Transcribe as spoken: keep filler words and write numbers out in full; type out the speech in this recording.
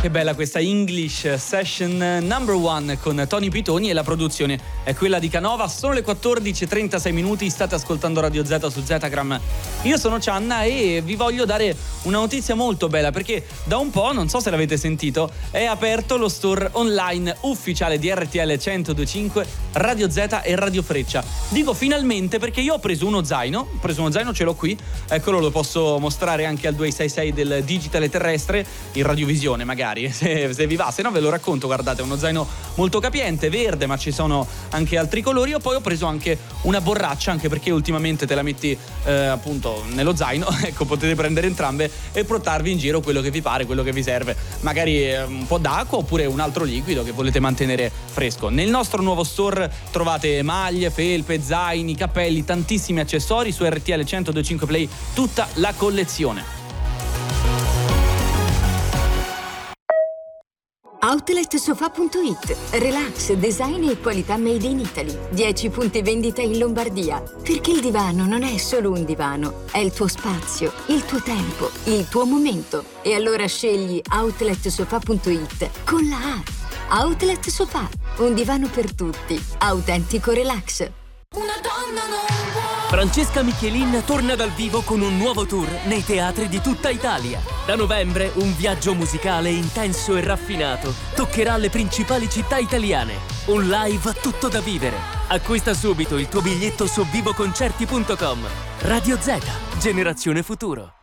Che bella questa English Session number one con Tony Pitoni, e la produzione è quella di Canova. Sono le quattordici e trentasei minuti, state ascoltando Radio Z su Zetagram. Io sono Cianna e vi voglio dare una notizia molto bella, perché da un po', non so se l'avete sentito, è aperto lo store online ufficiale di R T L centodue e cinque, Radio Z e Radio Freccia. Dico finalmente perché io ho preso uno zaino, ho preso uno zaino, ce l'ho qui, eccolo, lo posso mostrare anche al due sei sei del digitale terrestre, in radiovisione magari. Se, se vi va, se no ve lo racconto. Guardate, è uno zaino molto capiente, verde, ma ci sono anche altri colori. Io poi ho preso anche una borraccia, anche perché ultimamente te la metti eh, appunto nello zaino. Ecco, potete prendere entrambe e portarvi in giro quello che vi pare, quello che vi serve, magari eh, un po' d'acqua oppure un altro liquido che volete mantenere fresco. Nel nostro nuovo store trovate maglie, felpe, zaini, cappelli, tantissimi accessori. Su R T L centodue e cinque Play tutta la collezione. Outlet Sofa punto it. Relax, design e qualità made in Italy. dieci punti vendita in Lombardia. Perché il divano non è solo un divano, è il tuo spazio, il tuo tempo, il tuo momento. E allora scegli Outlet Sofa punto it con la A. Outlet Sofa, un divano per tutti. Autentico relax. Una donna non può. Francesca Michelin torna dal vivo con un nuovo tour nei teatri di tutta Italia. Da novembre un viaggio musicale intenso e raffinato toccherà le principali città italiane. Un live tutto da vivere. Acquista subito il tuo biglietto su vivoconcerti punto com. Radio Z, generazione futuro.